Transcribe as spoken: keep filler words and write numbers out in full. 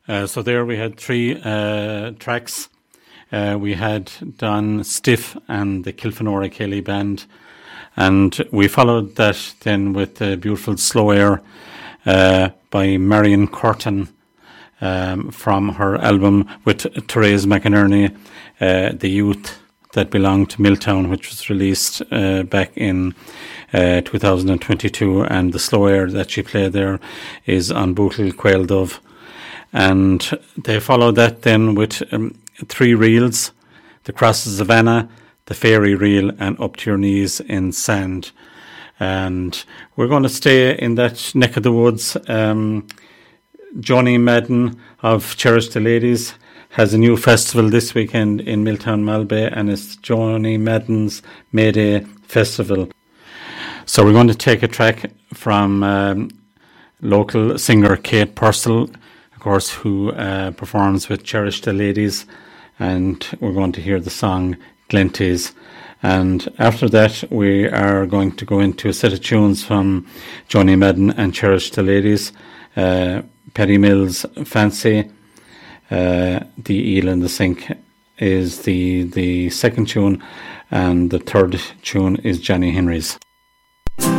Uh, so there we had three uh, tracks. Uh, we had Don Stiff and the Kilfenora Kelly Band, and we followed that then with the beautiful Slow Air uh, by Marion Curtin um, from her album with Therese McInerney, uh, The Youth That Belonged to Milltown, which was released uh, back in uh, two thousand twenty-two, and the Slow Air that she played there is on Bootle Quail Dove. And they followed that then with um, three reels: The Cross of Savannah, The Fairy Reel, and Up to Your Knees in Sand. And we're going to stay in that neck of the woods. Um, Johnny Madden of Cherish the Ladies has a new festival this weekend in Milltown Malbay, and it's Johnny Madden's Mayday Festival. So we're going to take a track from um, local singer Kate Purcell, of course, who uh, performs with Cherish the Ladies, and we're going to hear the song Glenties. And after that, we are going to go into a set of tunes from Johnny Madden and Cherish the Ladies. Uh, Perry Mills' Fancy, uh, The Eel in the Sink is the, the second tune, and the third tune is Johnny Henry's.